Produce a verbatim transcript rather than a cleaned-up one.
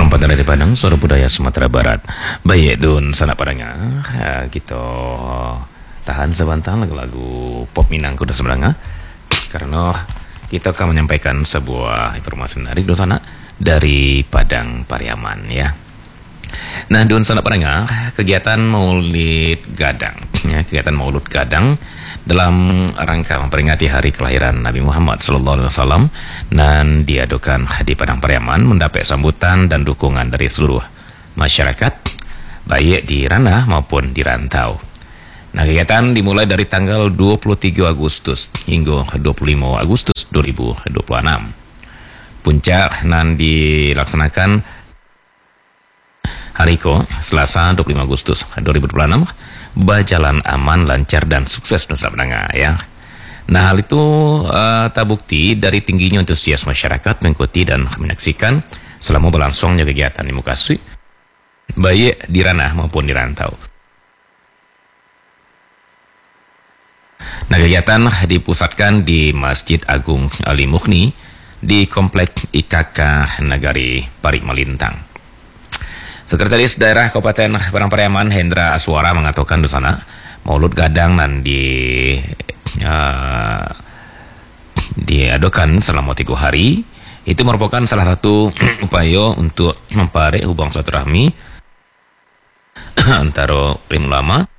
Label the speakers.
Speaker 1: Empat dari Padang, Suara Budaya Sumatera Barat. Baik, Dun, sanak padangnya, kita tahan sebentar lagu-lagu pop Minangku dan sebenarnya, karena kita akan menyampaikan sebuah informasi menarik Dun sana dari Padang Pariaman ya. Nah, Dun sanak padangnya, kegiatan Maulid Gadang, ya, kegiatan Maulud Gadang dalam rangka memperingati hari kelahiran Nabi Muhammad Sallallahu Alaihi Wasallam dan diadakan di Padang Pariaman mendapat sambutan dan dukungan dari seluruh masyarakat baik di ranah maupun di rantau. Nah, kegiatan dimulai dari tanggal dua puluh tiga Agustus hingga dua puluh lima Agustus dua ribu dua puluh enam. Puncak nan dilaksanakan hari ko Selasa dua puluh lima Agustus dua ribu dua puluh enam berjalan aman, lancar, dan sukses Nusa Penangah ya. Nah, hal itu uh, terbukti dari tingginya antusias masyarakat mengikuti dan menyaksikan selama berlangsungnya kegiatan di Mukasui, baik di ranah maupun di rantau. Nah, kegiatan dipusatkan di Masjid Agung Ali Mukhni di Komplek I K K Nagari Parik Malintang. Sekretaris Daerah Kabupaten Padang Pariaman Hendra Aswara mengatakan di sana Maulud Gadang dan di uh, diadakan selama tiga hari itu merupakan salah satu upaya untuk memperbaiki hubungan silaturahmi antara ulama